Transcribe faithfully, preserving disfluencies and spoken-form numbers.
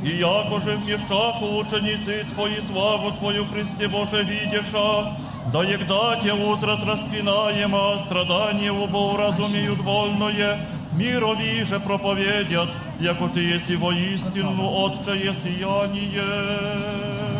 И яко же в мещаху ученицы Твои славу Твою, Христе Боже, видеша, да егда Те узрат распинаема, страдания убо разумеют вольное, мирови же проповедят, яко Ты еси воистину, Отче, есияние.